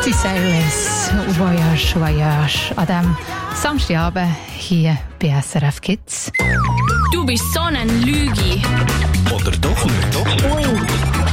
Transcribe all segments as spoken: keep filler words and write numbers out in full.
Billy Cyrus, Voyage, Voyage, an diesem Samstagabend hier bei S R F Kids. Du bist so ein Lügi. Oder doch nicht? Doch nicht.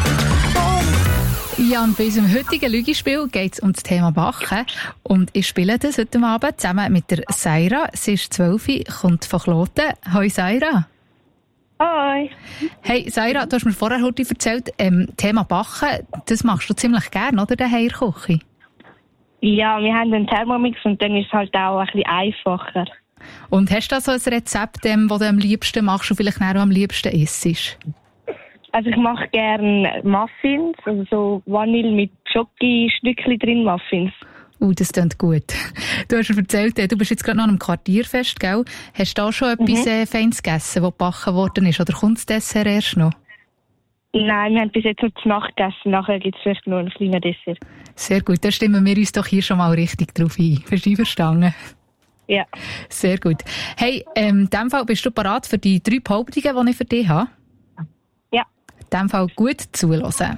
Ja, und bei unserem heutigen Lügispiel geht es um das Thema Backen. Und ich spiele das heute Abend zusammen mit der Saira. Sie ist zwölf, kommt von Kloten. Hoi Saira. Hoi. Hey Saira, du hast mir vorher heute erzählt, ähm, Thema Backen, das machst du ziemlich gern, oder, daheim kochen? Ja, wir haben einen Thermomix und dann ist es halt auch ein bisschen einfacher. Und hast du da so ein Rezept, ähm, das du am liebsten machst und vielleicht auch am liebsten isst? Also ich mache gerne Muffins, also so Vanille mit Schoki-Stückchen drin Muffins. Uh, das klingt gut. Du hast mir erzählt, du bist jetzt gerade noch an einem Quartierfest, gell? Hast du da schon Mhm. etwas äh, Feines gegessen, das gebacken worden ist? Oder kommt das Dessert erst noch? Nein, wir haben bis jetzt nur zu Nacht gegessen. Nachher gibt es vielleicht nur ein kleines Dessert. Sehr gut, dann stimmen wir uns doch hier schon mal richtig drauf ein. Hast du einverstanden? Ja. Sehr gut. Hey, ähm, in diesem Fall bist du bereit für die drei Behauptungen, die ich für dich habe? Ja. In diesem Fall gut zuhören.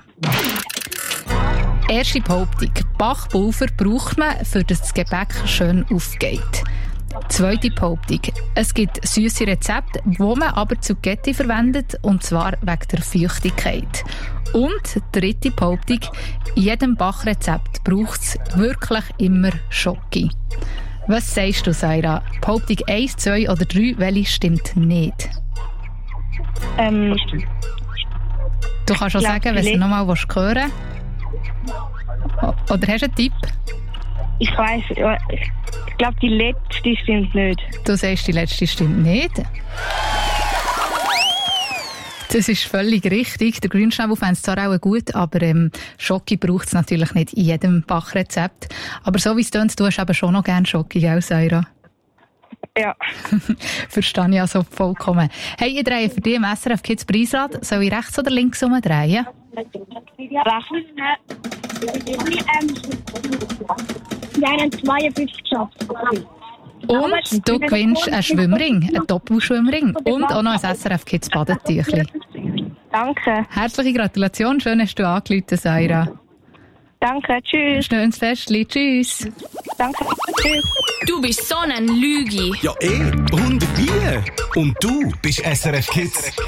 Erste Behauptung. Backpulver braucht man, für dass das Gebäck schön aufgeht. Zweite Behauptung. Es gibt süße Rezepte, die man aber Zucchetti verwendet, und zwar wegen der Feuchtigkeit. Und dritte Behauptung. In jedem Backrezept braucht es wirklich immer Schoki. Was sagst du, Saira? Behauptung eins, zwei oder drei, welche stimmt nicht? Ähm, Du kannst auch glaub, sagen, wenn du die noch mal hören willst. O- Oder hast du einen Tipp? ich weiss, ich glaube, die letzte stimmt nicht. Du sagst, die letzte stimmt nicht. Das ist völlig richtig. Der Grünschnabel fände es zwar auch gut, aber ähm, Schoki braucht es natürlich nicht in jedem Backrezept. Aber so wie es tönt, du hast eben schon noch gerne Schoki, gell, Saira? Ja. Verstehe ich also vollkommen. Hey, ich drehe für dich im S R F Kids Preisrad. Soll ich rechts oder links umdrehen? Rechts. Wir haben zweiundfünfzig geschafft. Und du gewinnst einen Schwimmring, einen Doppelschwimmring und auch noch ein S R F Kids Badetüchli. Danke. Herzliche Gratulation, schön hast du angerufen, Saira. Danke, tschüss. Schönes Festchen, tschüss. Danke, tschüss. Du bist so ein Lügi. Ja, eh. Und wie? Und du bist S R F Kids.